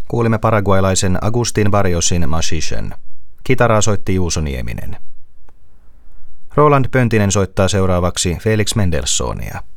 Kuulimme paraguaylaisen Agustin Barriosin Machichen. Kitaraa soitti Juuso Nieminen. Roland Pöntinen soittaa seuraavaksi Felix Mendelssohnia.